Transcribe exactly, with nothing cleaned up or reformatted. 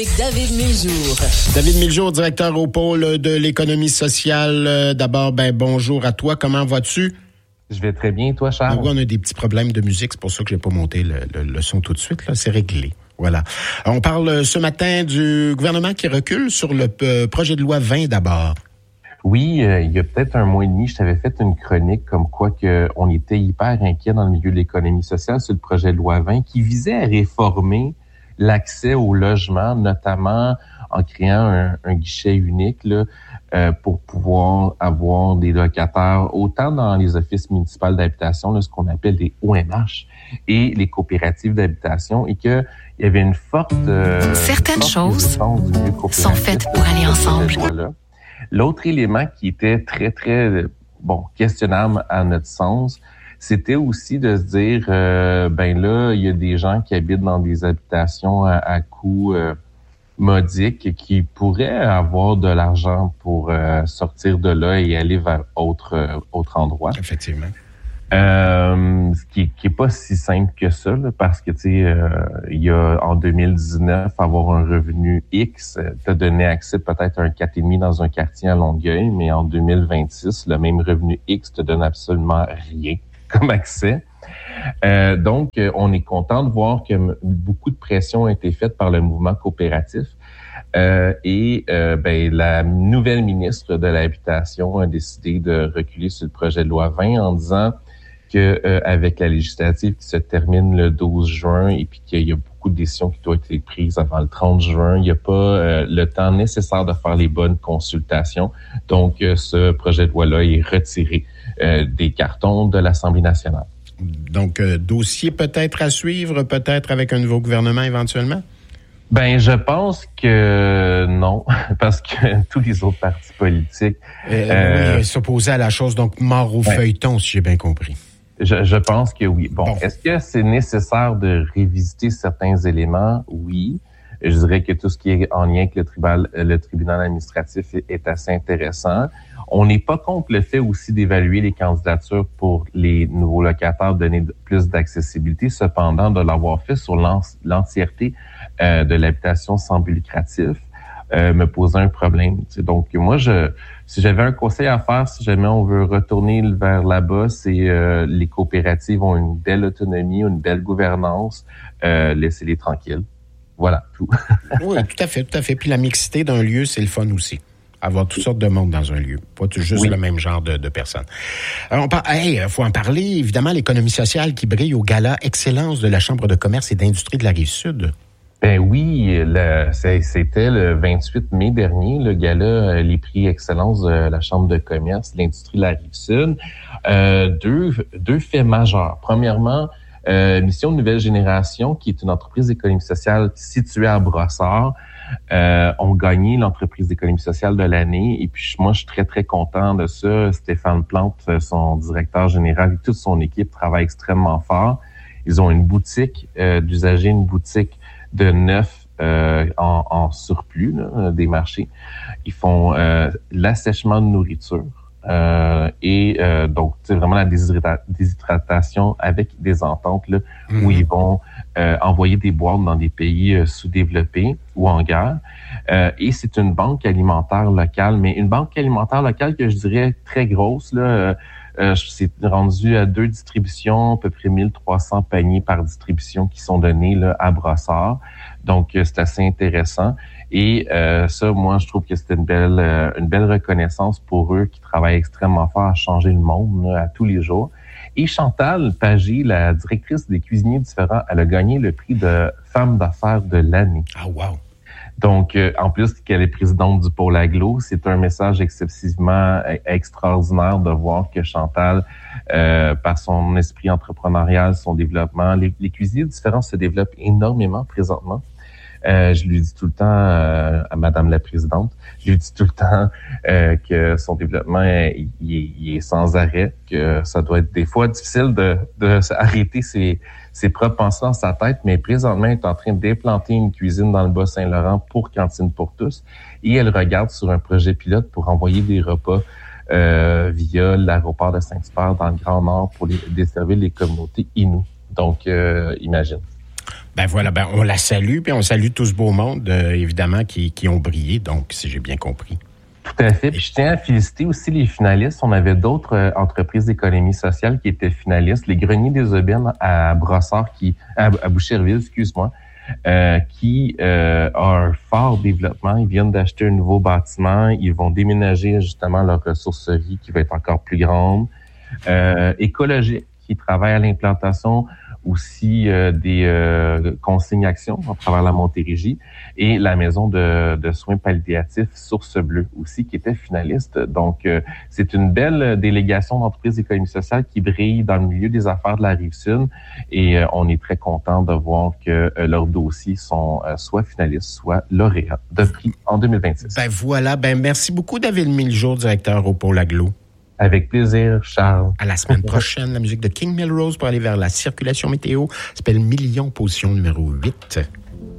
David Miljour. David Miljour, directeur au pôle de l'économie sociale. D'abord, ben bonjour à toi. Comment vas-tu? Je vais très bien, toi, Charles. Oui, on a des petits problèmes de musique, c'est pour ça que je n'ai pas monté le, le, le son tout de suite. Là, c'est réglé. Voilà. On parle ce matin du gouvernement qui recule sur le euh, projet de loi vingt d'abord. Oui, euh, il y a peut-être un mois et demi, je t'avais fait une chronique comme quoi que on était hyper inquiet dans le milieu de l'économie sociale sur le projet de loi vingt qui visait à réformer l'accès au logement, notamment en créant un, un guichet unique là, euh, pour pouvoir avoir des locataires autant dans les offices municipaux d'habitation, là, ce qu'on appelle des O M H, et les coopératives d'habitation, et que il y avait une forte euh, certaines forte choses sont faites pour aller ensemble. L'autre élément qui était très très bon questionnable à notre sens, c'était aussi de se dire, euh, ben là, il y a des gens qui habitent dans des habitations à, à coût euh, modique qui pourraient avoir de l'argent pour euh, sortir de là et aller vers autre euh, autre endroit. Effectivement. Euh, ce qui, qui est pas si simple que ça, là, parce que tu sais, euh, il y a en deux mille dix-neuf avoir un revenu X te donnait accès peut-être à un quatre virgule cinq dans un quartier à Longueuil, mais en deux mille vingt-six, le même revenu X te donne absolument rien comme accès. Euh, donc, on est content de voir que beaucoup de pression a été faite par le mouvement coopératif. Euh, et euh, ben, la nouvelle ministre de l'Habitation a décidé de reculer sur le projet de loi vingt en disant que euh, avec la législative qui se termine le douze juin et puis qu'il y a beaucoup de décisions qui doivent être prises avant le trente juin, il n'y a pas euh, le temps nécessaire de faire les bonnes consultations. Donc, euh, ce projet de loi-là est retiré euh, des cartons de l'Assemblée nationale. Donc, euh, dossier peut-être à suivre, peut-être avec un nouveau gouvernement éventuellement? Ben, je pense que non, parce que tous les autres partis politiques... Euh, euh, oui, s'opposaient à la chose, donc mort au ouais. feuilleton, si j'ai bien compris. Je, je pense que oui. Bon, bon, est-ce que c'est nécessaire de révisiter certains éléments? Oui. Je dirais que tout ce qui est en lien avec le tribunal, le tribunal administratif est, est assez intéressant. On n'est pas contre le fait aussi d'évaluer les candidatures pour les nouveaux locataires, donner plus d'accessibilité. Cependant, de l'avoir fait sur l'entièreté euh, de l'habitation sans but lucratif euh, me posait un problème. T'sais. Donc, moi, je si j'avais un conseil à faire, si jamais on veut retourner vers là-bas, c'est euh, les coopératives ont une belle autonomie, une belle gouvernance. Euh, laissez-les tranquilles. Voilà, tout. Oui, tout à fait, tout à fait. Puis la mixité d'un lieu, c'est le fun aussi. Avoir toutes sortes de monde dans un lieu, pas juste oui. le même genre de, de personnes. Alors, on par... hey, faut en parler, évidemment, l'économie sociale qui brille au gala Excellence de la Chambre de commerce et d'industrie de la Rive-Sud. Ben oui, le, c'était le vingt-huit mai dernier, le gala Les prix Excellence de la Chambre de commerce et de l'industrie de la Rive-Sud. Euh, deux, deux faits majeurs. Premièrement, Euh, Mission Nouvelle Génération, qui est une entreprise d'économie sociale située à Brossard, euh, ont gagné l'entreprise d'économie sociale de l'année. Et puis moi, je suis très, très content de ça. Stéphane Plante, son directeur général, et toute son équipe travaillent extrêmement fort. Ils ont une boutique euh, d'usagers, une boutique de neuf euh, en, en surplus là, des marchés. Ils font euh, l'assèchement de nourriture. Euh, et euh, donc, c'est vraiment la déshydrata- déshydratation avec des ententes là, mmh. où ils vont euh, envoyer des boîtes dans des pays euh, sous-développés ou en guerre. Euh, et c'est une banque alimentaire locale, mais une banque alimentaire locale que je dirais très grosse. Là, euh, euh, c'est rendu à deux distributions, à peu près mille trois cents paniers par distribution qui sont donnés là, à Brossard. Donc, euh, c'est assez intéressant. Et euh, ça, moi, je trouve que c'était une belle euh, une belle reconnaissance pour eux qui travaillent extrêmement fort à changer le monde là, à tous les jours. Et Chantal Pagé, la directrice des cuisiniers différents, elle a gagné le prix de femme d'affaires de l'année. Ah, wow! Donc, euh, en plus qu'elle est présidente du pôle Aglo, c'est un message excessivement extraordinaire de voir que Chantal, euh, par son esprit entrepreneurial, son développement, les, les cuisiniers différents se développent énormément présentement. Euh, je lui dis tout le temps euh, à Madame la Présidente, je lui dis tout le temps euh, que son développement il, il, il est sans arrêt, que ça doit être des fois difficile de, de arrêter ses, ses propres pensées dans sa tête, mais présentement, elle est en train d'implanter une cuisine dans le Bas-Saint-Laurent pour Cantine pour tous, et elle regarde sur un projet pilote pour envoyer des repas euh, via l'aéroport de Saint-Hubert dans le Grand Nord pour les, desservir les communautés Innu. Donc, euh, imagine. Ben voilà, ben on la salue, puis on salue tout ce beau monde, euh, évidemment, qui, qui ont brillé, donc, si j'ai bien compris. Tout à fait. Puis je tiens à féliciter aussi les finalistes. On avait d'autres euh, entreprises d'économie sociale qui étaient finalistes. Les Greniers des Aubaines à Brossard, qui, à, à Boucherville, excuse-moi, euh, qui euh, a un fort développement. Ils viennent d'acheter un nouveau bâtiment. Ils vont déménager justement leur ressourcerie qui va être encore plus grande. Euh, Écologique, qui travaille à l'implantation aussi euh, des euh, consignes actions à travers la Montérégie, et la maison de, de soins palliatifs Source Bleue aussi qui était finaliste. Donc, euh, c'est une belle délégation d'entreprises d'économie sociale qui brille dans le milieu des affaires de la Rive-Sud, et euh, on est très content de voir que euh, leurs dossiers sont euh, soit finalistes, soit lauréats de prix en deux mille vingt-six. Ben voilà, ben merci beaucoup David Miljour, directeur au Pôle Aglo. Avec plaisir, Charles. À la semaine prochaine, la musique de King Melrose pour aller vers la circulation météo. Ça s'appelle Million, position numéro huit.